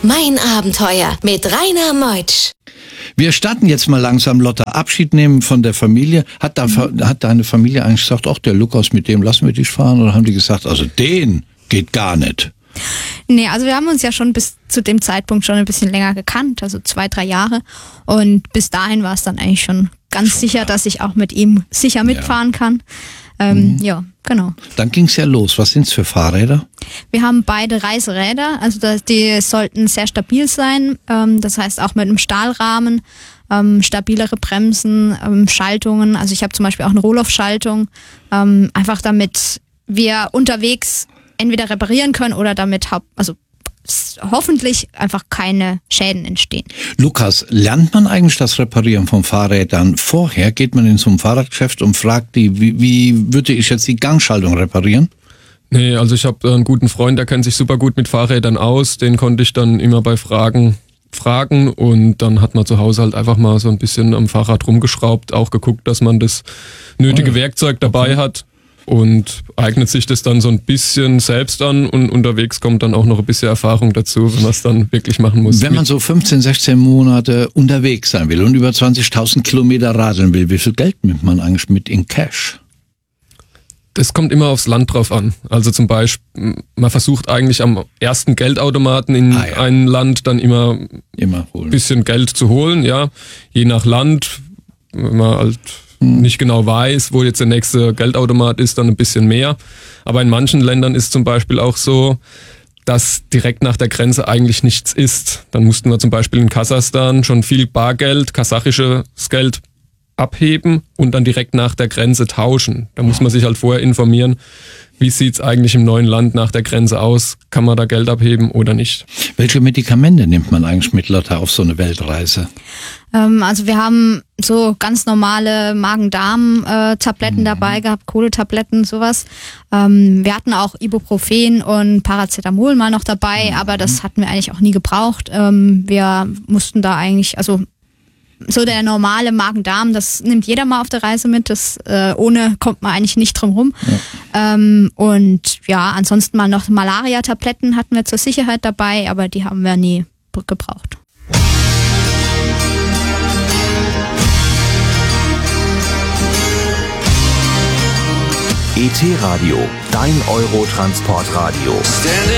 Mein Abenteuer mit Rainer Meutsch. Wir starten jetzt mal langsam, Lotta. Abschied nehmen von der Familie. Hat deine Familie eigentlich gesagt, ach, der Lukas, mit dem lassen wir dich fahren? Oder haben die gesagt, also den geht gar nicht? Nee, also wir haben uns ja schon bis zu dem Zeitpunkt schon ein bisschen länger gekannt, also 2-3 Jahre. Und bis dahin war es dann eigentlich schon ganz sicher, dass ich auch mit ihm sicher mitfahren kann. Ja, genau. Dann ging's ja los. Was sind's für Fahrräder? Wir haben beide Reiseräder, also die sollten sehr stabil sein. Das heißt auch mit einem Stahlrahmen, stabilere Bremsen, Schaltungen. Also ich habe zum Beispiel auch eine Rohloff-Schaltung, einfach damit wir unterwegs entweder reparieren können oder damit hoffentlich einfach keine Schäden entstehen. Lukas, lernt man eigentlich das Reparieren von Fahrrädern vorher? Geht man in so ein Fahrradgeschäft und fragt die, wie würde ich jetzt die Gangschaltung reparieren? Nee, also ich habe einen guten Freund, der kennt sich super gut mit Fahrrädern aus. Den konnte ich dann immer bei fragen und dann hat man zu Hause halt einfach mal so ein bisschen am Fahrrad rumgeschraubt, auch geguckt, dass man das nötige Werkzeug dabei hat. Und eignet sich das dann so ein bisschen selbst an und unterwegs kommt dann auch noch ein bisschen Erfahrung dazu, wenn man es dann wirklich machen muss. Wenn man so 15, 16 Monate unterwegs sein will und über 20.000 Kilometer radeln will, wie viel Geld nimmt man eigentlich mit in Cash? Das kommt immer aufs Land drauf an. Also zum Beispiel, man versucht eigentlich am ersten Geldautomaten in einem Land dann immer ein bisschen Geld zu holen, ja. Je nach Land, wenn man halt nicht genau weiß, wo jetzt der nächste Geldautomat ist, dann ein bisschen mehr. Aber in manchen Ländern ist zum Beispiel auch so, dass direkt nach der Grenze eigentlich nichts ist. Dann mussten wir zum Beispiel in Kasachstan schon viel Bargeld, kasachisches Geld abheben und dann direkt nach der Grenze tauschen. Da muss man sich halt vorher informieren, wie sieht's eigentlich im neuen Land nach der Grenze aus? Kann man da Geld abheben oder nicht? Welche Medikamente nimmt man eigentlich mit, Lotta, auf so eine Weltreise? Also wir haben so ganz normale Magen-Darm-Tabletten dabei gehabt, Kohletabletten, sowas. Wir hatten auch Ibuprofen und Paracetamol mal noch dabei, aber das hatten wir eigentlich auch nie gebraucht. Wir mussten da eigentlich, also so der normale Magen-Darm, das nimmt jeder mal auf der Reise mit, das ohne kommt man eigentlich nicht drum rum. Ja. Und ja, ansonsten mal noch Malaria-Tabletten hatten wir zur Sicherheit dabei, aber die haben wir nie gebraucht. ET Radio, dein Eurotransportradio.